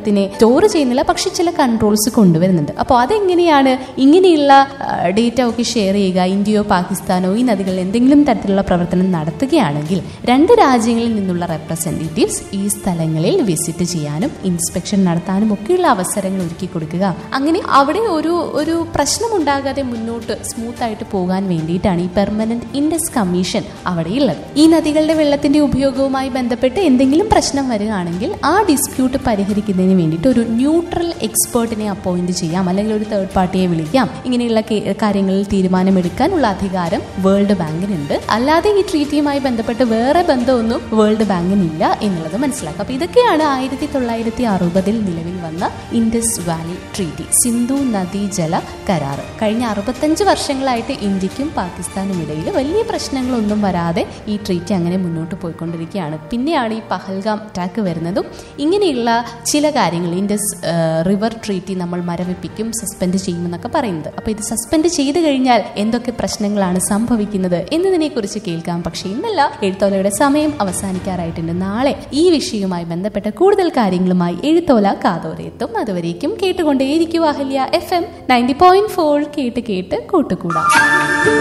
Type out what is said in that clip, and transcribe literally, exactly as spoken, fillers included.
വെള്ളത്തിനെ സ്റ്റോർ ചെയ്യുന്നില്ല, പക്ഷെ ചില കൺട്രോൾസ് കൊണ്ടുവരുന്നുണ്ട്. അപ്പോൾ അതെങ്ങനെയാണ് ഇങ്ങനെയുള്ള ഡേറ്റ ഒക്കെ ഷെയർ ചെയ്യുക? ഇന്ത്യയോ പാകിസ്ഥാനോ ഈ നദികളിൽ എന്തെങ്കിലും തരത്തിലുള്ള പ്രവർത്തനം നടത്തുകയാണെങ്കിൽ രണ്ട് രാജ്യങ്ങളിൽ നിന്നുള്ള റെപ്രസെന്റേറ്റീവ്സ് ഈ സ്ഥലങ്ങളിൽ വിസിറ്റ് ചെയ്യാനും ഇൻസ്പെക്ഷൻ നടത്താനും ഒക്കെയുള്ള അവസരങ്ങൾ ഒരുക്കി കൊടുക്കുക. അങ്ങനെ അവിടെ ഒരു ഒരു പ്രശ്നമുണ്ടാകാതെ മുന്നോട്ട് സ്മൂത്ത് ആയിട്ട് പോകാൻ വേണ്ടിയിട്ടാണ് ഈ പെർമനന്റ് ഇൻഡസ് കമ്മീഷൻ അവിടെയുള്ളത്. ഈ നദികളുടെ വെള്ളത്തിന്റെ ഉപയോഗവുമായി ബന്ധപ്പെട്ട് എന്തെങ്കിലും പ്രശ്നം വരികയാണെങ്കിൽ ആ ഡിസ്പ്യൂട്ട് പരിഹരിക്കുന്നതിന് വേണ്ടിയിട്ട് ഒരു ന്യൂട്രൽ എക്സ്പേർട്ടിനെ അപ്പോയിന്റ് ചെയ്യാം, അല്ലെങ്കിൽ ഒരു തേർഡ് പാർട്ടിയെ വിളിക്കാം. ഇങ്ങനെയുള്ള കാര്യങ്ങളിൽ തീരുമാനമെടുക്കാനുള്ള അധികാരം വേൾഡ് ബാങ്കിനുണ്ട്. അല്ലാതെ ഈ ട്രീറ്റിയുമായി ബന്ധപ്പെട്ട് വേറെ ബന്ധമൊന്നും വേൾഡ് ബാങ്കിനില്ല എന്നുള്ളത് മനസ്സിലാക്കാം. അപ്പൊ ഇതൊക്കെയാണ് ആയിരത്തി തൊള്ളായിരത്തി അറുപതിൽ നിലവിൽ വന്ന ഇൻഡസ് വാലി ട്രീറ്റി, സിന്ധു നദീജല കരാർ. കഴിഞ്ഞ അറുപത്തഞ്ച് വർഷങ്ങളായിട്ട് ഇന്ത്യക്കും പാകിസ്ഥാനും ഇടയിൽ വലിയ പ്രശ്നങ്ങളൊന്നും വരാതെ ഈ ട്രീറ്റി അങ്ങനെ മുന്നോട്ട് പോയിക്കൊണ്ടിരിക്കുകയാണ്. പിന്നെയാണ് ഈ പഹൽഗാം അറ്റാക്ക് വരുന്നതും ഇങ്ങനെയുള്ള ചില കാര്യങ്ങൾ ഇൻഡസ് റിവർ ട്രീറ്റി നമ്മൾ മരവിപ്പിക്കും, സസ്പെൻഡ് ചെയ്യുമെന്നൊക്കെ പറയുന്നത്. അപ്പൊ ഇത് സസ്പെൻഡ് ചെയ്ത് കഴിഞ്ഞാൽ എന്തൊക്കെ പ്രശ്നങ്ങളാണ് സംഭവിക്കുന്നത് എന്നതിനെ കുറിച്ച് കേൾക്കാം. പക്ഷെ ഇന്നല്ല, എഴുത്തോലയുടെ സമയം അവസാനിക്കാറായിട്ടുണ്ട്. നാളെ ഈ വിഷയവുമായി ബന്ധപ്പെട്ട കൂടുതൽ കാര്യങ്ങളുമായി എഴുത്തോല കാതോരെ എത്തും. അതുവരേക്കും കേട്ടുകൊണ്ടേയിരിക്കും Ahalya F M ninety point four. കേട്ട് കേട്ട് കൂട്ടുകൂടാം.